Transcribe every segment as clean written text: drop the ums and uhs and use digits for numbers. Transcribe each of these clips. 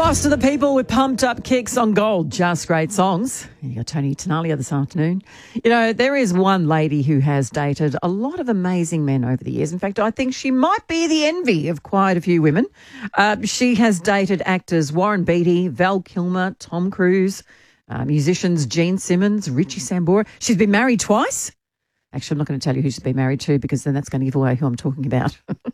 Lost to the people with pumped up kicks on Gold. Just great songs. You got Tony Tenalia this afternoon. You know, there is one lady who has dated a lot of amazing men over the years. In fact, I think she might be the envy of quite a few women. She has dated actors Warren Beatty, Val Kilmer, Tom Cruise, musicians Gene Simmons, Richie Sambora. She's been married twice. Actually, I'm not going to tell you who she's been married to because then that's going to give away who I'm talking about.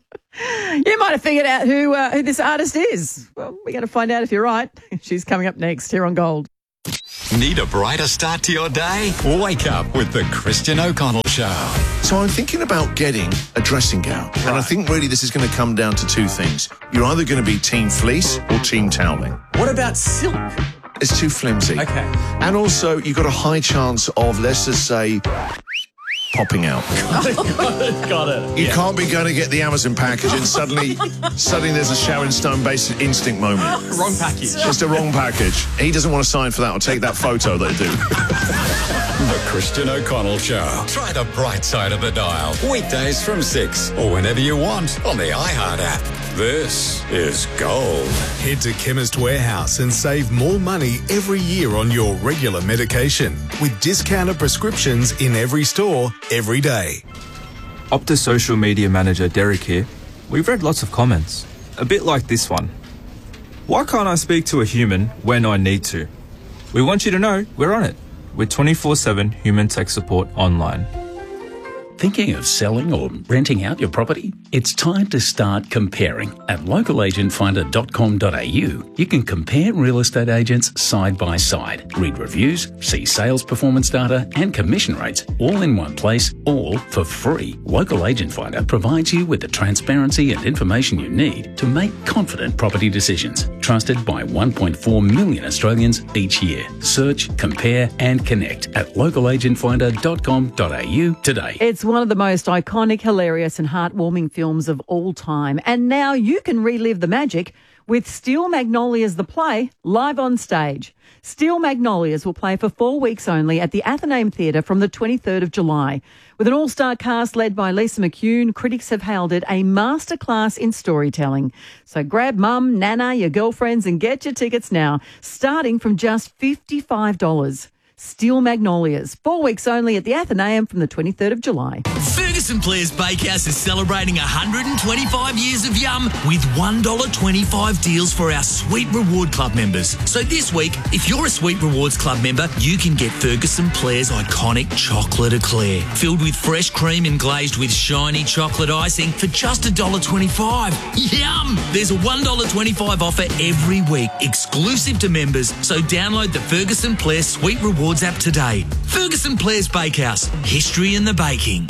You might have figured out who this artist is. Well, we're going to find out if you're right. She's coming up next here on Gold. Need a brighter start to your day? Wake up with the Christian O'Connell Show. So I'm thinking about getting a dressing gown. Right. And I think really this is going to come down to two things. You're either going to be team fleece or team toweling. What about silk? It's too flimsy. Okay. And also, you've got a high chance of, let's just say, popping out. Got it. You can't be going to get the Amazon package and suddenly there's a Sharon Stone Basic Instinct moment. Wrong package. Just a wrong package. He doesn't want to sign for that. I'll take that photo they do. The Christian O'Connell Show. Try the bright side of the dial. Weekdays from 6 or whenever you want on the iHeart app. This is Gold. Head to Chemist Warehouse and save more money every year on your regular medication with discounted prescriptions in every store, every day. Optus social media manager Derek here. We've read lots of comments, a bit like this one. Why can't I speak to a human when I need to? We want you to know we're on it with 24/7 human tech support online. Thinking of selling or renting out your property? It's time to start comparing. At localagentfinder.com.au, you can compare real estate agents side by side, read reviews, see sales performance data and commission rates all in one place, all for free. Local Agent Finder provides you with the transparency and information you need to make confident property decisions. Trusted by 1.4 million Australians each year. Search, compare and connect at localagentfinder.com.au today. It's one of the most iconic, hilarious and heartwarming films of all time. And now you can relive the magic with Steel Magnolias The Play live on stage. Steel Magnolias will play for 4 weeks only at the Athenaeum Theatre from the 23rd of July. With an all-star cast led by Lisa McCune, critics have hailed it a masterclass in storytelling. So grab mum, nana, your girlfriends and get your tickets now, starting from just $55. Steel Magnolias, 4 weeks only at the Athenaeum from the 23rd of July. Ferguson Players Bakehouse is celebrating 125 years of yum with $1.25 deals for our Sweet Reward Club members. So this week, if you're a Sweet Rewards Club member, you can get Ferguson Players' iconic chocolate eclair, filled with fresh cream and glazed with shiny chocolate icing for just $1.25. Yum! There's a $1.25 offer every week, exclusive to members, so download the Ferguson Players Sweet Rewards app today. Ferguson Players Bakehouse, history in the baking.